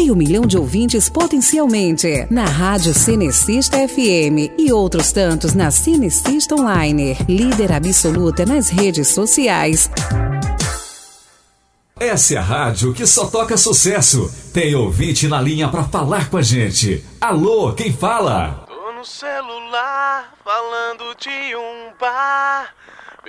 Meio milhão de ouvintes potencialmente. Na Rádio Cinecista FM e outros tantos na Cinecista Online. Líder absoluta nas redes sociais. Essa é a rádio que só toca sucesso. Tem ouvinte na linha pra falar com a gente. Alô, quem fala? Tô no celular falando de um bar